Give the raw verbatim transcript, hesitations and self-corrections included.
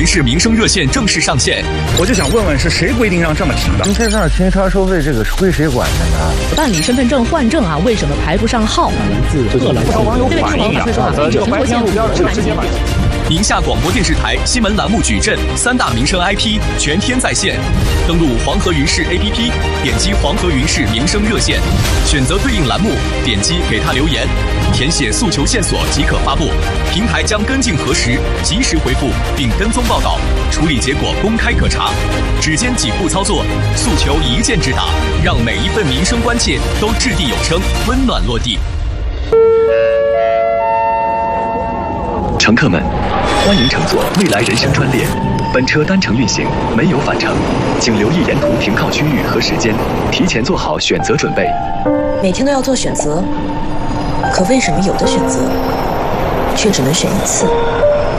云市民生热线正式上线。 我就想问问，是谁规定让这么停的？ 停车场停车收费这个是归谁管的呢？ 办理身份证换证啊，为什么排不上号？ 来自不少网友反映啊，这个白天路标是直接买。 宁夏广播电视台新闻栏目矩阵三大民生 I P 全天在线，登录黄河云市 A P P， 点击黄河云市民生热线，选择对应栏目，点击给他留言，填写诉求线索即可发布，平台将跟进核实，及时回复并跟踪报道，处理结果公开可查。只间几步操作，诉求一键直达，让每一份民生关切都掷地有声，温暖落地。乘客们，欢迎乘坐未来人生专列，本车单程运行，没有返程，请留意沿途停靠区域和时间，提前做好选择准备。 每天都要做选择，可为什么有的选择却只能选一次？